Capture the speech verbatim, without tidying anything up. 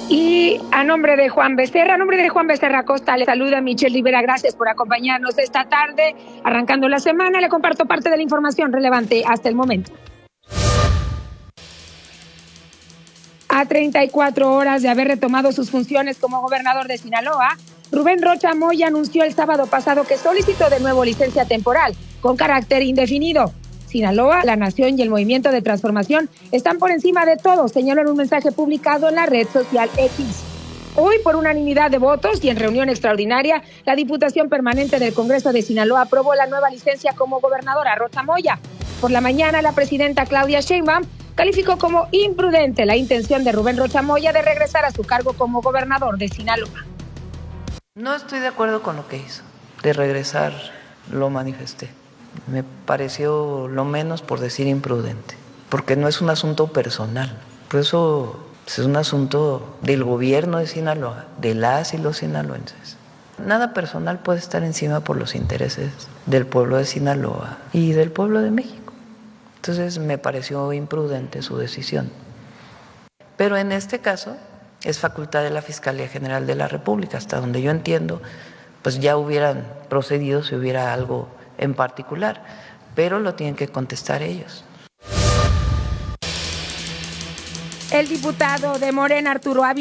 Y a nombre de Juan Becerra, a nombre de Juan Becerra Costa, le saluda Michelle Rivera. Gracias por acompañarnos esta tarde. Arrancando la semana, le comparto parte de la información relevante hasta el momento. A treinta y cuatro horas de haber retomado sus funciones como gobernador de Sinaloa, Rubén Rocha Moya anunció el sábado pasado que solicitó de nuevo licencia temporal con carácter indefinido. Sinaloa, la nación y el movimiento de transformación están por encima de todo, señaló en un mensaje publicado en la red social X. Hoy, por unanimidad de votos y en reunión extraordinaria, la Diputación Permanente del Congreso de Sinaloa aprobó la nueva licencia como gobernadora a Rocha Moya. Por la mañana, la presidenta Claudia Sheinbaum calificó como imprudente la intención de Rubén Rocha Moya de regresar a su cargo como gobernador de Sinaloa. No estoy de acuerdo con lo que hizo, de regresar, lo manifesté. Me pareció lo menos por decir imprudente, porque no es un asunto personal, por eso es un asunto del gobierno de Sinaloa, de las y los sinaloenses. Nada personal puede estar encima por los intereses del pueblo de Sinaloa y del pueblo de México. Entonces me pareció imprudente su decisión. Pero en este caso es facultad de la Fiscalía General de la República, hasta donde yo entiendo, pues ya hubieran procedido si hubiera algo en particular, pero lo tienen que contestar ellos. El diputado de Morena, Arturo Ávila,